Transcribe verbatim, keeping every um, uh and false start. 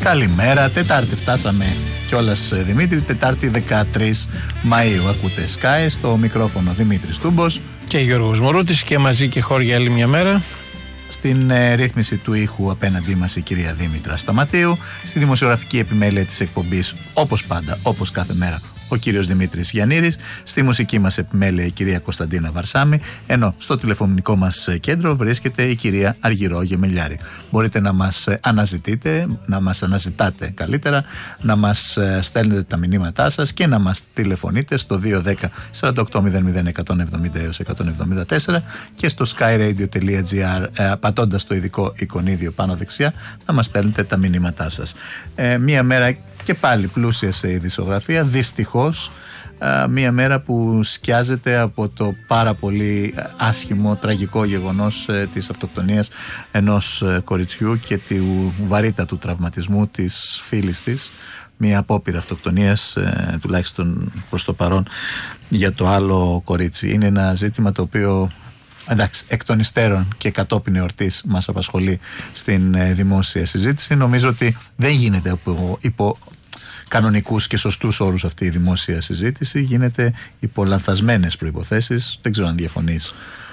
Καλημέρα, Τετάρτη φτάσαμε κιόλας, Δημήτρη, Τετάρτη δεκατρείς Μαΐου. Ακούτε Sky, στο μικρόφωνο Δημήτρης Τούμπος και Γιώργος Μωρούτης, και μαζί και χώρια άλλη μια μέρα. Στην ε, ρύθμιση του ήχου απέναντί μας η κυρία Δήμητρα Σταματίου. Στη δημοσιογραφική επιμέλεια της εκπομπής, όπως πάντα, όπως κάθε μέρα, ο κύριος Δημήτρης Γιαννήρης. Στη μουσική μας επιμέλεια η κυρία Κωνσταντίνα Βαρσάμη. Ενώ στο τηλεφωνικό μας κέντρο βρίσκεται η κυρία Αργυρό Γεμελιάρη. Μπορείτε να μας αναζητείτε, να μας αναζητάτε καλύτερα, να μας στέλνετε τα μηνύματά σας και να μας τηλεφωνείτε στο δύο ένα μηδέν σαράντα οκτώ μηδέν μηδέν εκατόν εβδομήντα έως εκατόν εβδομήντα τέσσερα και στο skyradio τελεία gr, ε, πατώντας το ειδικό εικονίδιο πάνω δεξιά, να μας στέλνετε τα μηνύματά σας. Ε, μία μέρα και πάλι πλούσια σε ειδησιογραφία, δυστυχώς μία μέρα που σκιάζεται από το πάρα πολύ άσχημο, τραγικό γεγονός της αυτοκτονίας ενός κοριτσιού και του βαρύτατου τραυματισμού της φίλης της. Μία απόπειρα αυτοκτονίας, τουλάχιστον προς το παρόν, για το άλλο κορίτσι. Είναι ένα ζήτημα το οποίο, εντάξει, εκ των υστέρων και κατόπιν εορτής μας απασχολεί στην δημόσια συζήτηση. Νομίζω ότι δεν γίνεται από, υπό κανονικούς και σωστούς όρους αυτή η δημόσια συζήτηση, γίνεται υπό λανθασμένες προϋποθέσεις. Δεν ξέρω αν διαφωνείς,